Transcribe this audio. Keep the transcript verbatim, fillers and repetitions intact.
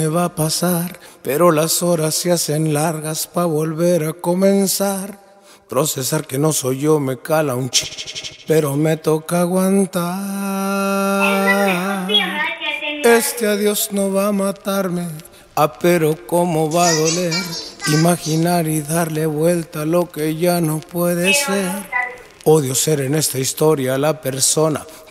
me va a pasar, pero las horas se hacen largas pa' volver a comenzar. Procesar que no soy yo me cala un ch, pero me toca aguantar. Este adiós no va a matarme, ah, pero cómo va a doler. Imaginar y darle vuelta a lo que ya no puede ser. Odio ser en esta historia la persona